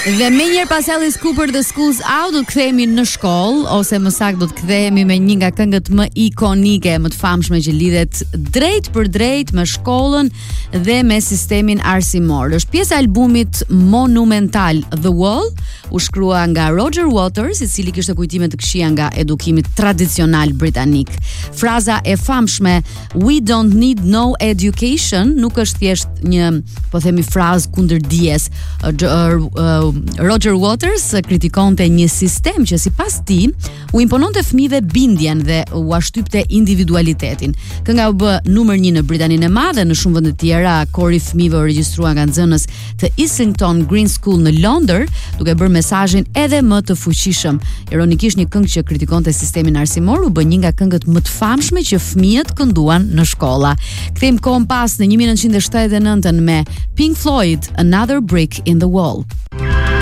Dhe me njërë pas Alice Cooper The School's Out do të kthehemi në shkollë, ose më saktë do të kthehemi me një nga këngët më ikonike, më të famshme që lidhet drejt për drejt me shkollën dhe me sistemin arsimor. Është pjesë e albumit monumental The Wall, u shkrua nga Roger Waters, i cili kishte kujtime të këqija nga edukimi tradicional britanik. Fraza e famshme "We don't need no education" nuk është thjesht një, po themi, frazë kundër dijes. Roger Waters kritikonte një sistem që sipas tij u impononte fëmijëve bindjen dhe u ashtypte individualitetin. Kënga u bë numër 1 në Britaninë e Madhe, në shumë vende të tjera kori fëmijëve u regjistrua nga nxënës të Islington Green School në Londër, duke bërë mesazhin edhe më të fuqishëm. Ironikisht, një këngë që kritikonte sistemin arsimor u bë një nga këngët më të famshme që fëmijët kënduan në shkolla. Kthejmë kohën pas në 1979 me Pink Floyd, Another Brick in the Wall.